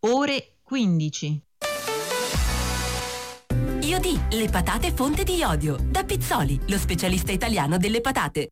ore 15. Iodì, le patate fonte di iodio. Da Pizzoli, lo specialista italiano delle patate.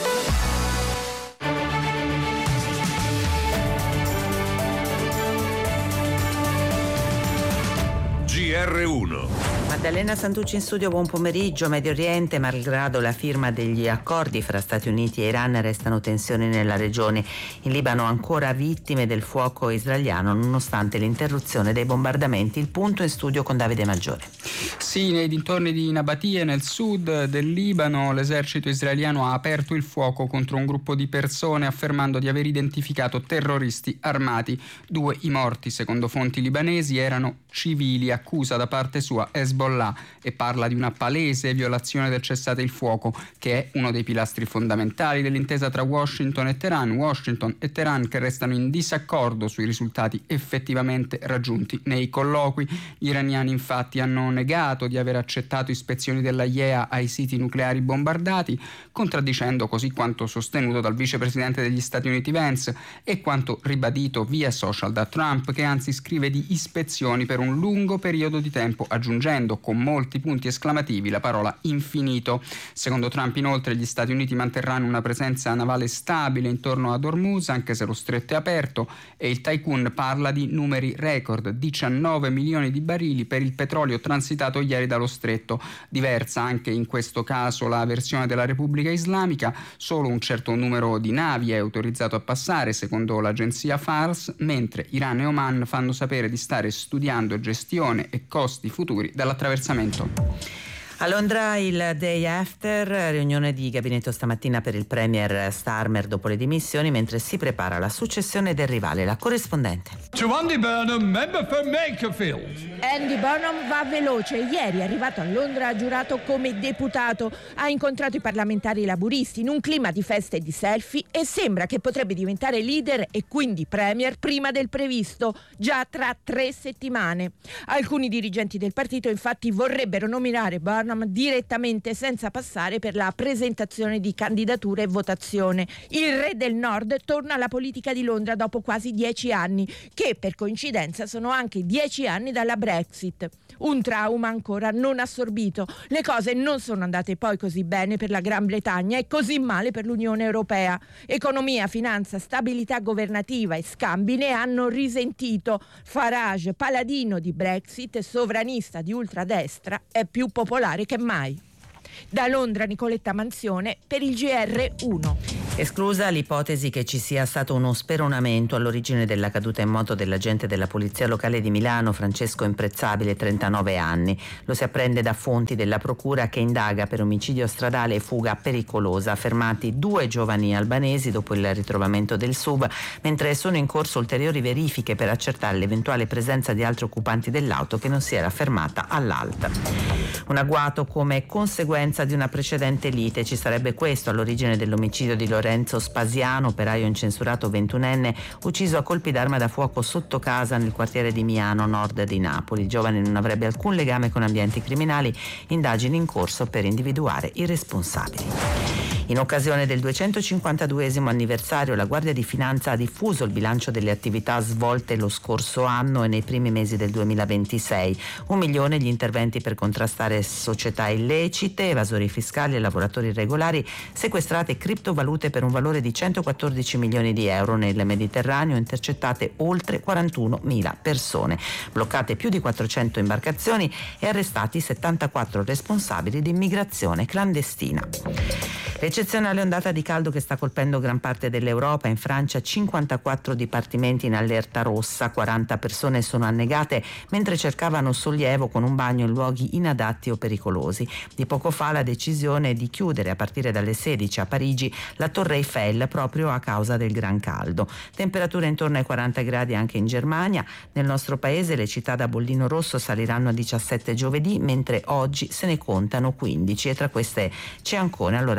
GR1. Maddalena Santucci in studio, buon pomeriggio. Medio Oriente, malgrado la firma degli accordi fra Stati Uniti e Iran, restano tensioni nella regione. In Libano ancora vittime del fuoco israeliano nonostante l'interruzione dei bombardamenti. Il punto in studio con Davide Maggiore. Sì, nei dintorni di Nabatia, nel sud del Libano, l'esercito israeliano ha aperto il fuoco contro un gruppo di persone affermando di aver identificato terroristi armati. 2 i morti, secondo fonti libanesi, erano civili, accusa da parte sua Hezbollah, e parla di una palese violazione del cessate il fuoco, che è uno dei pilastri fondamentali dell'intesa tra Washington e Teheran. Washington e Teheran che restano in disaccordo sui risultati effettivamente raggiunti nei colloqui. Gli iraniani infatti hanno negato di aver accettato ispezioni dell'AIEA ai siti nucleari bombardati, contraddicendo così quanto sostenuto dal vicepresidente degli Stati Uniti Vance e quanto ribadito via social da Trump, che anzi scrive di ispezioni per un lungo periodo di tempo, aggiungendo con molti punti esclamativi la parola infinito. Secondo Trump, inoltre, gli Stati Uniti manterranno una presenza navale stabile intorno ad Hormuz, anche se lo stretto è aperto, e il tycoon parla di numeri record: 19 milioni di barili per il petrolio transitato ieri dallo stretto. Diversa anche in questo caso la versione della Repubblica Islamica: solo un certo numero di navi è autorizzato a passare, secondo l'agenzia Fars, mentre Iran e Oman fanno sapere di stare studiando gestione e costi futuri dall'attraversamento. A Londra il day after, riunione di gabinetto stamattina per il premier Starmer dopo le dimissioni, mentre si prepara la successione del rivale. La corrispondente. To Andy Burnham, member for Makerfield. Andy Burnham va veloce. Ieri, arrivato a Londra, ha giurato come deputato. Ha incontrato i parlamentari laburisti in un clima di feste e di selfie e sembra che potrebbe diventare leader e quindi premier prima del previsto, già tra 3 settimane. Alcuni dirigenti del partito infatti vorrebbero nominare Burnham direttamente senza passare per la presentazione di candidature e votazione. Il re del nord torna alla politica di Londra dopo quasi 10 anni, che per coincidenza sono anche 10 anni dalla Brexit. Un trauma ancora non assorbito. Le cose non sono andate poi così bene per la Gran Bretagna e così male per l'Unione Europea. Economia, finanza, stabilità governativa e scambi ne hanno risentito. Farage, paladino di Brexit e sovranista di ultradestra, è più popolare che mai. Da Londra, Nicoletta Manzione per il GR1. Esclusa l'ipotesi che ci sia stato uno speronamento all'origine della caduta in moto dell'agente della polizia locale di Milano Francesco Imprezzabile, 39 anni. Lo si apprende da fonti della procura che indaga per omicidio stradale e fuga pericolosa. Fermati 2 giovani albanesi dopo il ritrovamento del SUV, mentre sono in corso ulteriori verifiche per accertare l'eventuale presenza di altri occupanti dell'auto che non si era fermata all'alta. Un agguato come conseguenza di una precedente lite. Ci sarebbe questo all'origine dell'omicidio di Lorenzo Spasiano, operaio incensurato 21enne, ucciso a colpi d'arma da fuoco sotto casa nel quartiere di Miano, nord di Napoli. Il giovane non avrebbe alcun legame con ambienti criminali, indagini in corso per individuare i responsabili. In occasione del 252esimo anniversario, la Guardia di Finanza ha diffuso il bilancio delle attività svolte lo scorso anno e nei primi mesi del 2026. 1 milione gli interventi per contrastare società illecite, evasori fiscali e lavoratori irregolari, sequestrate criptovalute per un valore di 114 milioni di euro nel Mediterraneo, intercettate oltre 41.000 persone, bloccate più di 400 imbarcazioni e arrestati 74 responsabili di immigrazione clandestina. L'eccezionale ondata di caldo che sta colpendo gran parte dell'Europa. In Francia 54 dipartimenti in allerta rossa, 40 persone sono annegate mentre cercavano sollievo con un bagno in luoghi inadatti o pericolosi. Di poco fa la decisione di chiudere a partire dalle 16 a Parigi la Torre Eiffel proprio a causa del gran caldo. Temperature intorno ai 40 gradi anche in Germania. Nel nostro paese le città da bollino rosso saliranno a 17 giovedì, mentre oggi se ne contano 15 e tra queste c'è Ancona. Allora sentiamo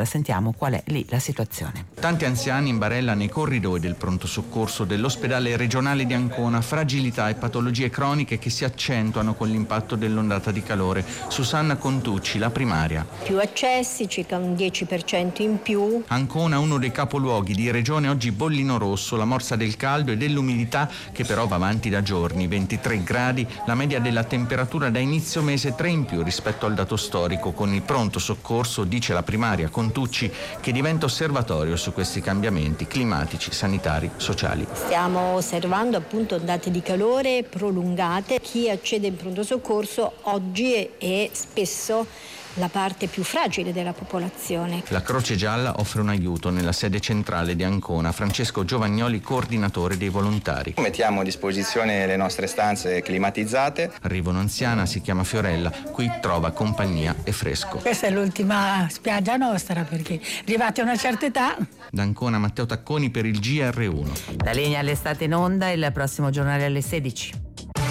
Sentiamo qual è lì la situazione. Tanti anziani in barella nei corridoi del pronto soccorso dell'ospedale regionale di Ancona, fragilità e patologie croniche che si accentuano con l'impatto dell'ondata di calore. Susanna Contucci, la primaria. Più accessi, circa un 10% in più. Ancona, uno dei capoluoghi di regione, oggi bollino rosso, la morsa del caldo e dell'umidità che però va avanti da giorni, 23 gradi, la media della temperatura da inizio mese 3 in più rispetto al dato storico. Con il pronto soccorso, dice la primaria Contucci, che diventa osservatorio su questi cambiamenti climatici, sanitari, sociali. Stiamo osservando appunto ondate di calore prolungate. Chi accede in pronto soccorso oggi è spesso la parte più fragile della popolazione. La Croce Gialla offre un aiuto nella sede centrale di Ancona. Francesco Giovagnoli, coordinatore dei volontari. Mettiamo a disposizione le nostre stanze climatizzate. Arriva un'anziana, si chiama Fiorella, qui trova compagnia e fresco. Questa è l'ultima spiaggia nostra, perché arrivati a una certa età. Da Ancona Matteo Tacconi per il GR1. La linea all'estate in onda, il prossimo giornale alle 16.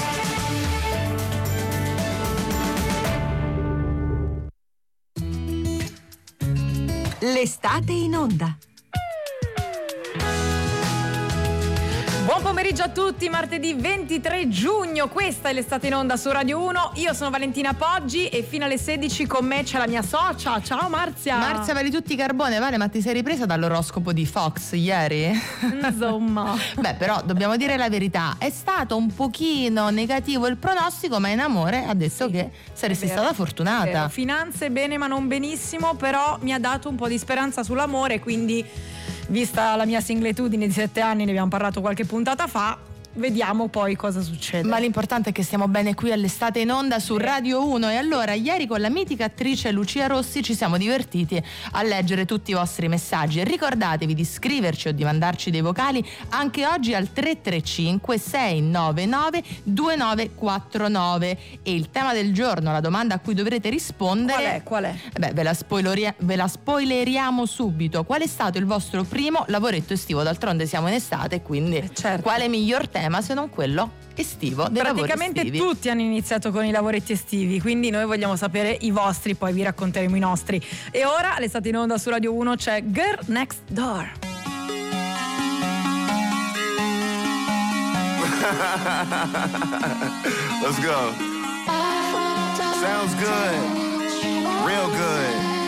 L'estate in onda. Buon pomeriggio a tutti, martedì 23 giugno, questa è l'estate in onda su Radio 1, io sono Valentina Poggi e fino alle 16 con me c'è la mia socia, ciao Marzia. Marzia vale tutti i carbone, Vale, ma ti sei ripresa dall'oroscopo di Fox ieri? Insomma. Beh, però dobbiamo dire la verità, è stato un pochino negativo il pronostico, ma in amore ha detto che saresti stata fortunata. Finanze bene ma non benissimo, però mi ha dato un po' di speranza sull'amore, quindi vista la mia singletudine di 7 anni, ne abbiamo parlato qualche puntata fa, vediamo poi cosa succede. Ma l'importante è che stiamo bene qui all'estate in onda su Radio 1. E allora ieri con la mitica attrice Lucia Rossi ci siamo divertiti a leggere tutti i vostri messaggi e ricordatevi di scriverci o di mandarci dei vocali anche oggi al 335 699 2949. E il tema del giorno, la domanda a cui dovrete rispondere, qual è? Beh, ve la spoileriamo subito. Qual è stato il vostro primo lavoretto estivo? D'altronde siamo in estate, quindi quale miglior tema se non quello estivo dei praticamente lavori estivi. Tutti hanno iniziato con i lavoretti estivi, quindi noi vogliamo sapere i vostri, poi vi racconteremo i nostri. E ora l'estate in onda su Radio 1 c'è Girl Next Door. Let's go. Sounds good. Real good.